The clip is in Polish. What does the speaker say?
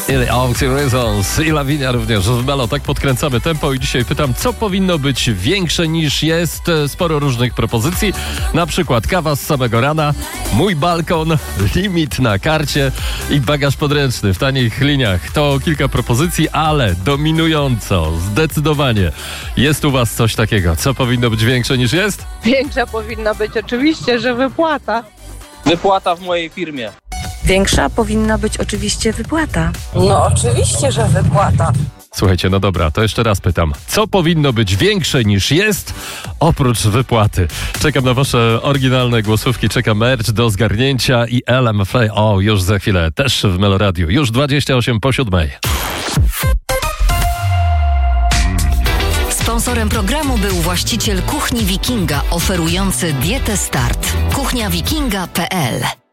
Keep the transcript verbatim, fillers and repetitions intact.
Opty Reasons i Lavinia również w Melo. Tak podkręcamy tempo i dzisiaj pytam, co powinno być większe niż jest? Sporo różnych propozycji, na przykład kawa z samego rana, mój balkon, limit na karcie i bagaż podręczny w tanich liniach. To kilka propozycji, ale dominująco, zdecydowanie jest u was coś takiego. Co powinno być większe niż jest? Większa powinna być oczywiście, że wypłata. Wypłata w mojej firmie. Większa powinna być oczywiście wypłata. No oczywiście, że wypłata. Słuchajcie, no dobra, to jeszcze raz pytam. Co powinno być większe niż jest, oprócz wypłaty? Czekam na wasze oryginalne głosówki, czekam merch do zgarnięcia i L M F. O, już za chwilę, też w Melo Radio. Już dwadzieścia osiem po siódmej. Sponsorem programu był właściciel Kuchni Wikinga, oferujący dietę Start. kuchnia wikinga kropka p l